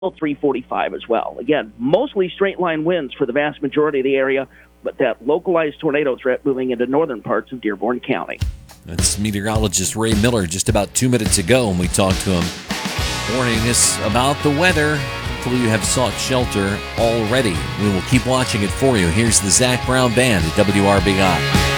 345 as well. Again, mostly straight line winds for the vast majority of the area, but that localized tornado threat moving into northern parts of Dearborn County. That's meteorologist Ray Miller just about 2 minutes ago when we talked to him, warning us about the weather. Hopefully you have sought shelter already. We will keep watching it for you. Here's the Zach Brown Band at WRBI.